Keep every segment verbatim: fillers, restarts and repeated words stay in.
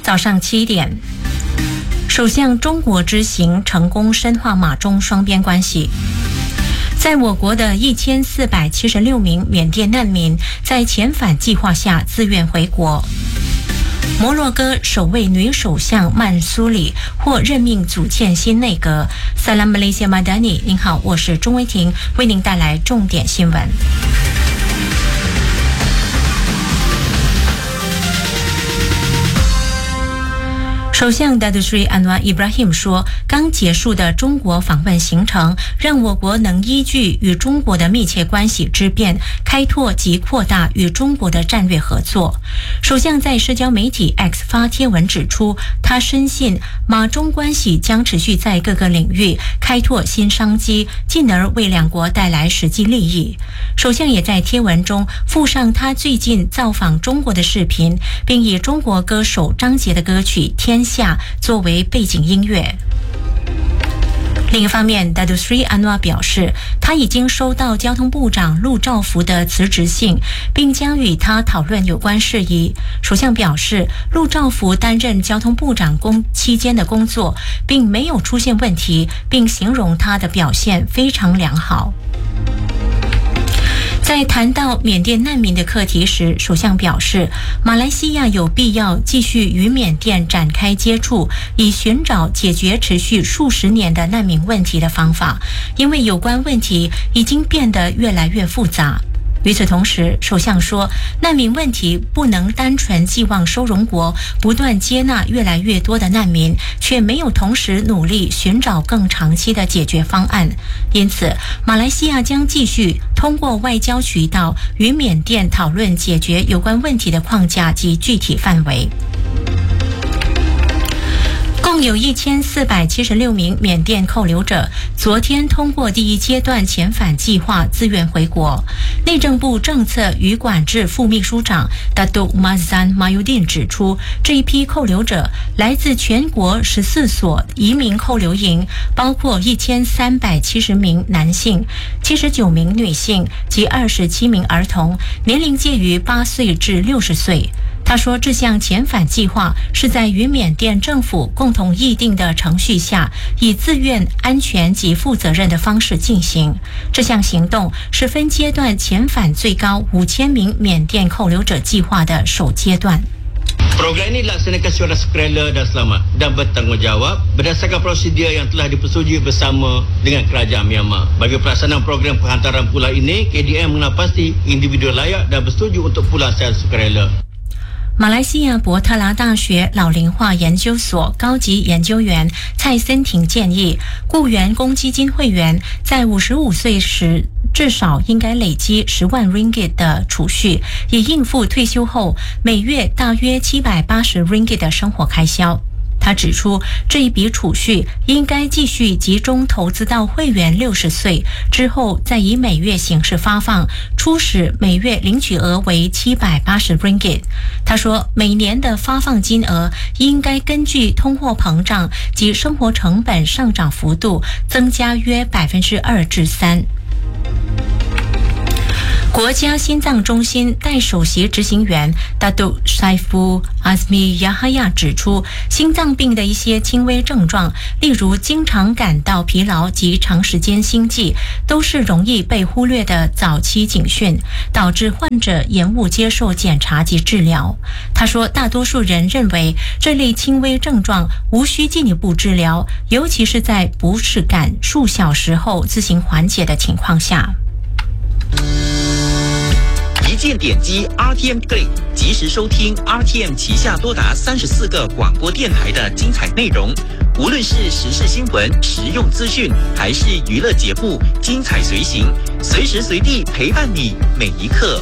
早上七点，首相中国之行成功深化马中双边关系。在我国的一千四百七十六名缅甸难民在遣返计划下自愿回国。摩洛哥首位女首相曼苏里获任命组建新内阁。Salam Malaysia Madani， 您好，我是钟威婷，为您带来重点新闻。首相 Datuk Seri Anwar Ibrahim 说，刚结束的中国访问行程让我国能依据与中国的密切关系之便，开拓及扩大与中国的战略合作。首相在社交媒体 X 发帖文指出，他深信马中关系将持续在各个领域开拓新商机，进而为两国带来实际利益。首相也在贴文中附上他最近造访中国的视频，并以中国歌手张杰的歌曲《天下》作为背景音乐。另一方面 Datuk Seri Anwar 表示，他已经收到交通部长陆兆福的辞职信，并将与他讨论有关事宜。首相表示，陆兆福担任交通部长工期间的工作并没有出现问题，并形容他的表现非常良好。在谈到缅甸难民的课题时，首相表示，马来西亚有必要继续与缅甸展开接触，以寻找解决持续数十年的难民问题的方法，因为有关问题已经变得越来越复杂。与此同时，首相说，难民问题不能单纯寄望收容国不断接纳越来越多的难民，却没有同时努力寻找更长期的解决方案。因此，马来西亚将继续通过外交渠道与缅甸讨论解决有关问题的框架及具体范围。共有一千四百七十六名缅甸扣留者昨天通过第一阶段遣返计划自愿回国。内政部政策与管制副秘书长 Datuk Mazlan Mayudin 指出，这一批扣留者来自全国十四所移民扣留营，包括一千三百七十名男性、七十九名女性及二十七名儿童，年龄介于八岁至六十岁。他说，这项遣返计划是在与缅甸政府共同议定的程序下，以自愿、安全及负责任的方式进行。这项行动是分阶段遣返最高五千名缅甸扣留者计划的首阶段。 Program ini dilaksanakan secara sukarela dan selamat dan bertanggungjawab berdasarkan prosedur yang telah dipersetujui bersama dengan kerajaan Myanmar. Bagi pelaksanaan program penghantaran pulang ini, K D M mengenal pasti individu layak dan bersetuju untuk pulang secara sukarela。 马来西亚伯特拉大学老龄化研究所高级研究员蔡森廷建议，雇员公积金会员在五十五岁时至少应该累积十万 ringgit 的储蓄，以应付退休后每月大约七百八十 ringgit 的生活开销。他指出，这一笔储蓄应该继续集中投资到会员六十岁之后，再以每月形式发放，初始每月领取额为七百八十 ringgit。他说，每年的发放金额应该根据通货膨胀及生活成本上涨幅度增加约百分之二至三。国家心脏中心代首席执行员 Datuk Saiful Azmi Yahaya 指出，心脏病的一些轻微症状，例如经常感到疲劳及长时间心悸，都是容易被忽略的早期警讯，导致患者延误接受检查及治疗。他说，大多数人认为这类轻微症状无需进一步治疗，尤其是在不适感数小时后自行缓解的情况下。 一键点击 R T M Play， 及时收听 R T M 旗下多达三十四个广播电台的精彩内容。无论是时事新闻、实用资讯，还是娱乐节目，精彩随行，随时随地陪伴你每一刻。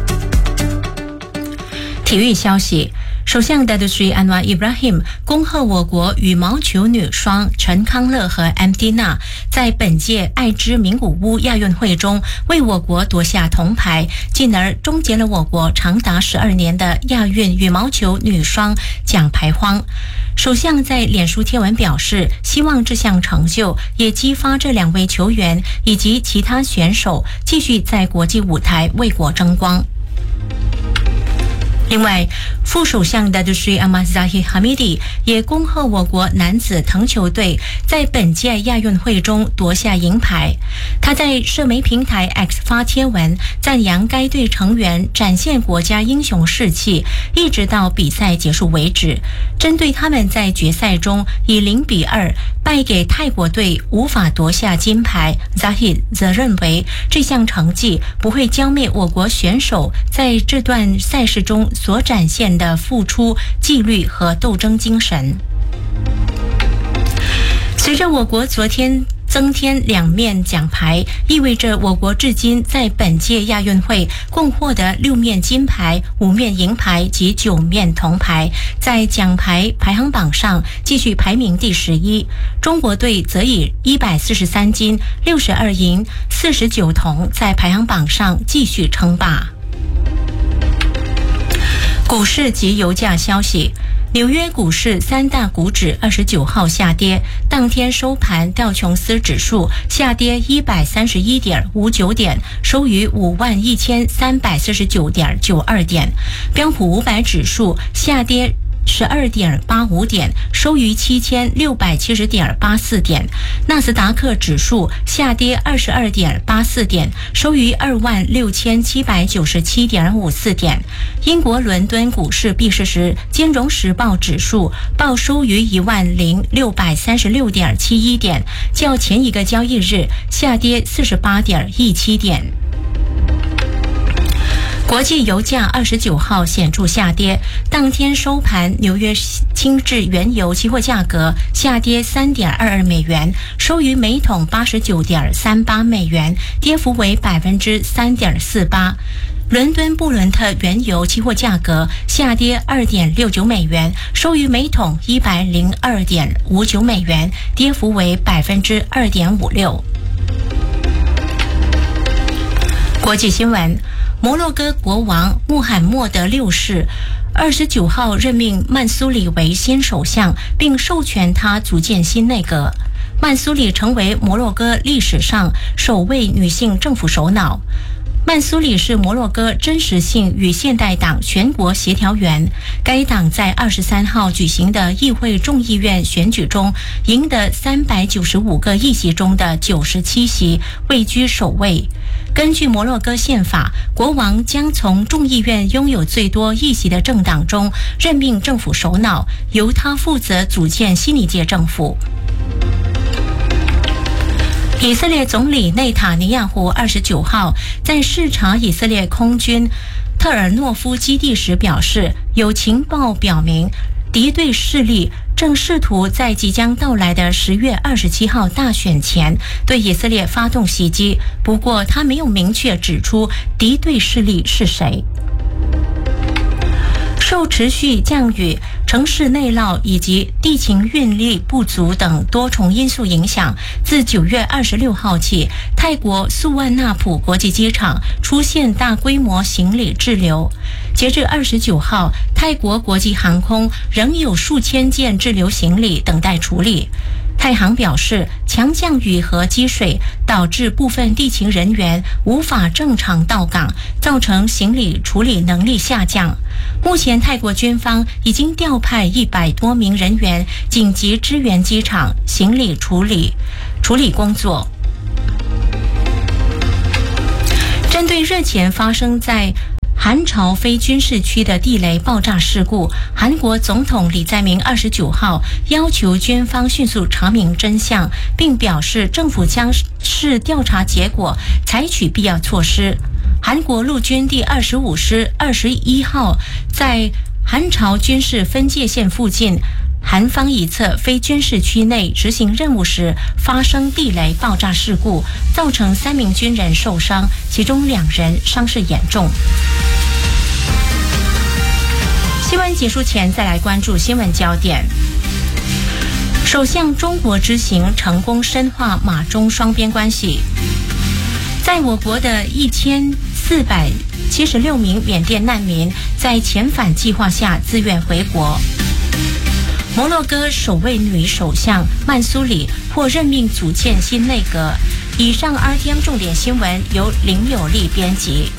体育消息。首相 Datuk Seri Anwar Ibrahim 恭贺我国羽毛球女双陈康乐和 M D 娜在本届爱知名古屋亚运会中为我国夺下铜牌，进而终结了我国长达十二年的亚运羽毛球女双奖牌荒。首相在脸书贴文表示，希望这项成就也激发这两位球员以及其他选手继续在国际舞台为国争光。 另外，副首相的 Dusri Ahmad Zahid Hamidi 也恭贺我国男子藤球队在本届亚运会中夺下银牌。他在社媒平台 X 发贴文，赞扬该队成员展现国家英雄士气，一直到比赛结束为止。针对他们在决赛中以零比二败给泰国队，无法夺下金牌， Zahid 则认为这项成绩不会浇灭我国选手在这段赛事中所展现的付出、纪律和斗争精神。随着我国昨天增添两面奖牌，意味着我国至今在本届亚运会共获得六面金牌、五面银牌及九面铜牌，在奖牌排行榜上继续排名第十一。中国队则以一百四十三金、六十二银、四十九铜在排行榜上继续称霸。股市及油价消息。纽约股市三大股指二十九号下跌，当天收盘道琼斯指数下跌一百三十一点五九点，收于五万一千三百四十九点九二点。标普五百指数下跌十二点八五点，收于七千六百七十点八四点。纳斯达克指数下跌二十二点八四点，收于二万六千七百九十七点五四点。英国伦敦股市闭市时，金融时报指数报收于一万零六百三十六点七一点，较前一个交易日下跌四十八点一七点。国际油价二十九号显著下跌，当天收盘，纽约轻质原油期货价格下跌三点二二美元，收于每桶八十九点三八美元，跌幅为百分之三点四八。伦敦布伦特原油期货价格下跌二点六九美元，收于每桶一百零二点五九美元，跌幅为百分之二点五六。国际新闻。摩洛哥国王穆罕默德六世二十九号任命曼苏里为新首相，并授权他组建新内阁。曼苏里成为摩洛哥历史上首位女性政府首脑。曼苏里是摩洛哥真实性与现代党全国协调员，该党在二十三号举行的议会众议院选举中赢得三百九十五个议席中的九十七席，位居首位。根据摩洛哥宪法，国王将从众议院拥有最多议席的政党中任命政府首脑，由他负责组建新一届政府。以色列总理内塔尼亚胡二十九号在视察以色列空军特尔诺夫基地时表示，有情报表明敌对势力正试图在即将到来的十月二十七号大选前对以色列发动袭击，不过他没有明确指出敌对势力是谁。受持续降雨、城市内涝以及地勤运力不足等多重因素影响，自九月二十六号起，泰国素万纳普国际机场出现大规模行李滞留。截至二十九号，泰国国际航空仍有数千件滞留行李等待处理。泰航表示，强降雨和积水导致部分地勤人员无法正常到岗，造成行李处理能力下降。目前，泰国军方已经调派一百多名人员紧急支援机场行李处理处理工作。针对日前发生在韩朝非军事区的地雷爆炸事故，韩国总统李在明二十九号要求军方迅速查明真相，并表示政府将视调查结果采取必要措施。韩国陆军第二十五师二十一号在韩朝军事分界线附近韩方一侧非军事区内执行任务时发生地雷爆炸事故，造成三名军人受伤，其中两人伤势严重。新闻结束前，再来关注新闻焦点。首相中国之行成功深化马中双边关系。在我国的一千四百七十六名缅甸难民在遣返计划下自愿回国。摩洛哥首位女首相曼苏里获任命组建新内阁。以上 R T M 重点新闻由林有利编辑。